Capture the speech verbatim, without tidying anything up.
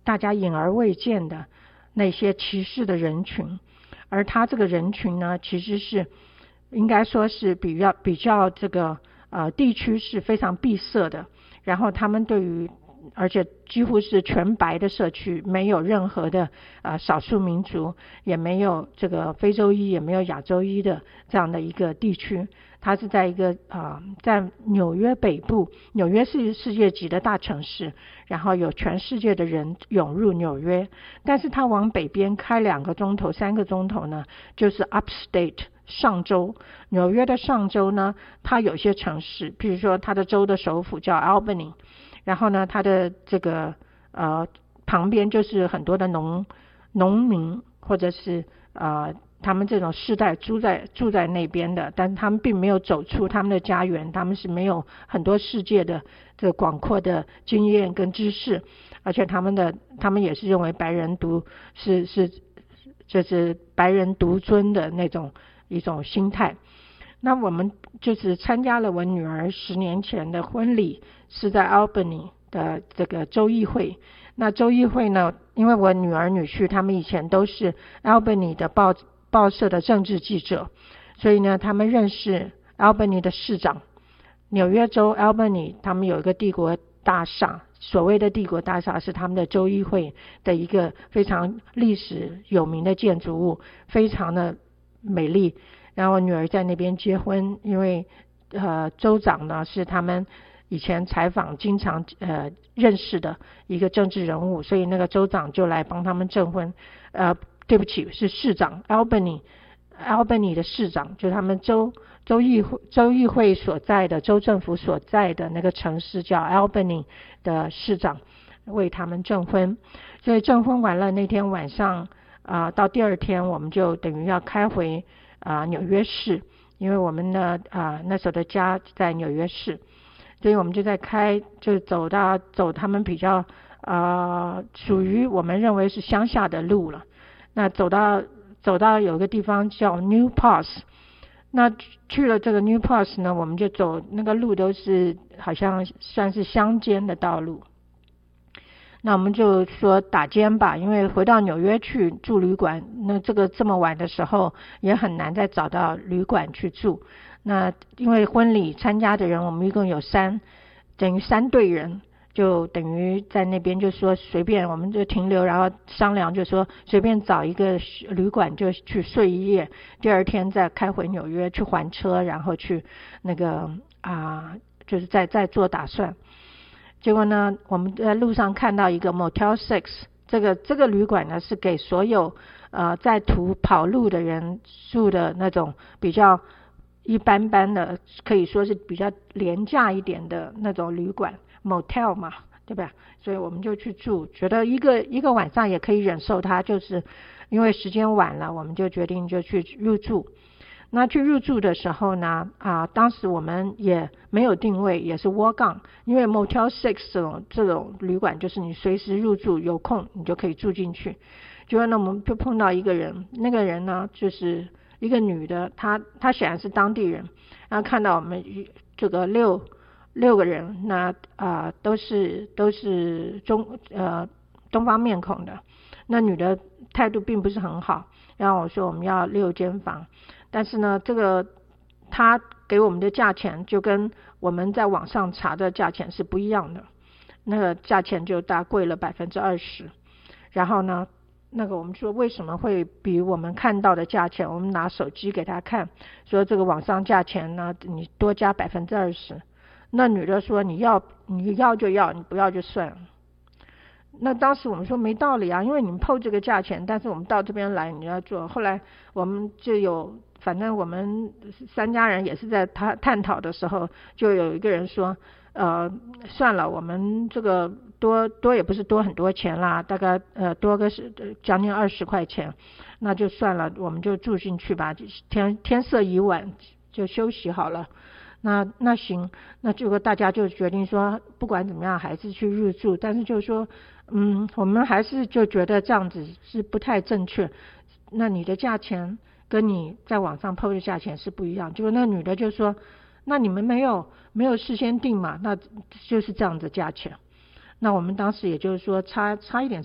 大家隐而未见的那些歧视的人群，而他这个人群呢，其实是应该说是比较比较这个呃地区是非常闭塞的，然后他们对于而且几乎是全白的社区，没有任何的呃少数民族，也没有这个非洲裔，也没有亚洲裔的这样的一个地区。它是在一个呃在纽约北部，纽约是世界级的大城市，然后有全世界的人涌入纽约，但是它往北边开两个钟头三个钟头呢，就是 upstate 上州。纽约的上州呢，它有些城市，譬如说它的州的首府叫 Albany， 然后呢它的这个呃旁边就是很多的农农民，或者是呃他们这种世代住在住在那边的，但是他们并没有走出他们的家园，他们是没有很多世界的这个广阔的经验跟知识，而且他们的他们也是认为白人独是是就是白人独尊的那种一种心态。那我们就是参加了我女儿十年前的婚礼，是在 Albany 的这个州议会。那州议会呢，因为我女儿女婿他们以前都是 Albany 的报报社的政治记者，所以呢他们认识 Albany 的市长。纽约州 Albany 他们有一个帝国大厦，所谓的帝国大厦是他们的州议会的一个非常历史有名的建筑物，非常的美丽。然后我女儿在那边结婚，因为呃州长呢是他们以前采访经常呃认识的一个政治人物，所以那个州长就来帮他们证婚。呃对不起，是市长 Albany Albany 的市长，就是他们州州议会州议会所在的州政府所在的那个城市叫 Albany 的市长为他们证婚。所以证婚完了那天晚上啊、呃，到第二天我们就等于要开回啊、呃、纽约市，因为我们呢啊、呃、那时候的家在纽约市，所以我们就在开就走到走他们比较呃属于我们认为是乡下的路了。那走到走到有个地方叫 New Pass， 那去了这个 New Pass 呢，我们就走那个路都是好像算是乡间的道路。那我们就说打尖吧，因为回到纽约去住旅馆，那这个这么晚的时候也很难再找到旅馆去住。那因为婚礼参加的人我们一共有三等于三队人，就等于在那边就说随便我们就停留，然后商量就说随便找一个旅馆就去睡一夜，第二天再开回纽约去还车，然后去那个啊、呃、就是再再做打算。结果呢我们在路上看到一个 Motel Six， 这个这个旅馆呢是给所有呃在途跑路的人住的那种比较一般般的，可以说是比较廉价一点的那种旅馆 Motel 嘛，对吧？所以我们就去住，觉得一个一个晚上也可以忍受它，就是因为时间晚了，我们就决定就去入住。那去入住的时候呢啊，当时我们也没有定位，也是窝杠，因为 Motel Six 这种这种旅馆就是你随时入住，有空你就可以住进去。结果呢我们就碰到一个人，那个人呢就是一个女的，她她显然是当地人，然后看到我们这个六六个人，那啊、呃、都是都是中呃东方面孔的，那女的态度并不是很好，然后我说我们要六间房，但是呢这个她给我们的价钱就跟我们在网上查的价钱是不一样的，那个价钱就大贵了百分之二十。然后呢那个我们说为什么会比我们看到的价钱，我们拿手机给他看，说这个网上价钱呢你多加百分之二十。那女的说你要你要就要，你不要就算了。那当时我们说没道理啊，因为你们抛这个价钱，但是我们到这边来你要做。后来我们就有反正我们三家人也是在他探讨的时候，就有一个人说呃算了，我们这个多多也不是多很多钱啦，大概呃多个是将近二十块钱，那就算了，我们就住进去吧，天天色已晚就休息好了。那那行，那结果大家就决定说不管怎么样还是去入住，但是就说嗯我们还是就觉得这样子是不太正确，那你的价钱跟你在网上 po 的价钱是不一样。结果那女的就说那你们没有没有事先定嘛，那就是这样的价钱。那我们当时也就是说差差一点